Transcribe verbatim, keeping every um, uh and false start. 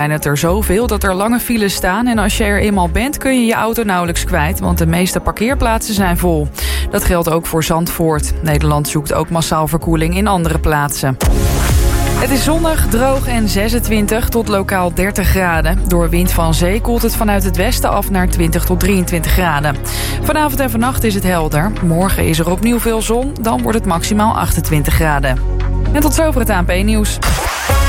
zijn het er zoveel dat er lange files staan. En als je er eenmaal bent, kun je je auto nauwelijks kwijt, want de meeste parkeerplaatsen zijn vol. Dat geldt ook voor Zandvoort. Nederland zoekt ook massaal verkoeling in andere plaatsen. Het is zonnig, droog en zesentwintig tot lokaal dertig graden. Door wind van zee koelt het vanuit het westen af naar twintig tot drieëntwintig graden. Vanavond en vannacht is het helder. Morgen is er opnieuw veel zon, dan wordt het maximaal achtentwintig graden. En tot zover het A N P-nieuws.